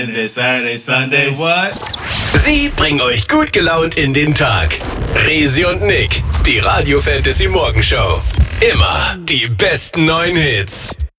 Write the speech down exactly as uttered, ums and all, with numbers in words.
This Saturday, Sunday, what? Sie bringen euch gut gelaunt in den Tag. Resi und Nick, die Radio Fantasy Morgenshow. Immer die besten neuen Hits.